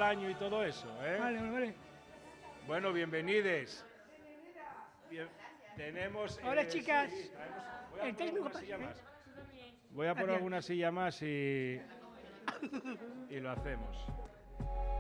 al año y todo eso, ¿eh? Vale. Bueno, bienvenides. Tenemos... Hola, chicas. Sí, voy a poner alguna silla más. Voy a poner alguna silla más y lo hacemos.